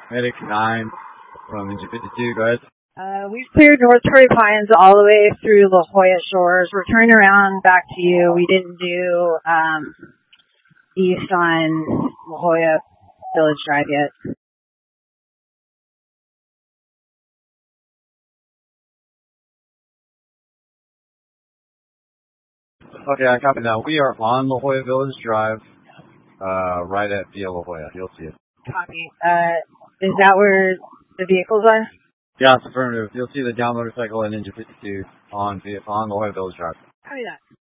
Medic 9 from Ninja 52, go ahead. We've cleared North Torrey Pines all the way through La Jolla Shores. We're turning around back to you. We didn't do east on La Jolla Village Drive yet. Okay, I copy now. We are on La Jolla Village Drive, right at Via La Jolla. You'll see it. Copy. Is that where the vehicles are? Yeah, it's affirmative. You'll see the down motorcycle and Ninja 52 on La Jolla Village Drive. Copy that.